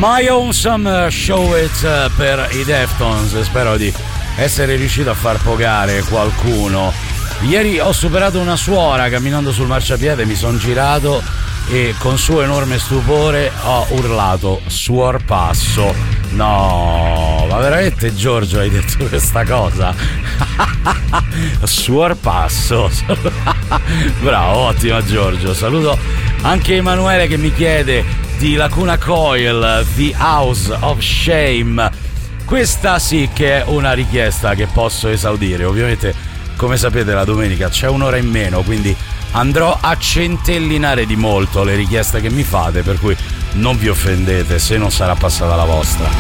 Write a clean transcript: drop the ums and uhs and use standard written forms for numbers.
My Awesome Show It per i Deftones. Spero di essere riuscito a far pogare qualcuno. Ieri ho superato una suora camminando sul marciapiede, mi sono girato e con suo enorme stupore ho urlato suorpasso. No, ma veramente Giorgio hai detto questa cosa? Suorpasso. Bravo, ottima Giorgio. Saluto anche Emanuele che mi chiede di Lacuna Coil, The House of Shame. Questa sì che è una richiesta che posso esaudire. Ovviamente, come sapete, la domenica c'è un'ora in meno, quindi andrò a centellinare di molto le richieste che mi fate, per cui non vi offendete se non sarà passata la vostra.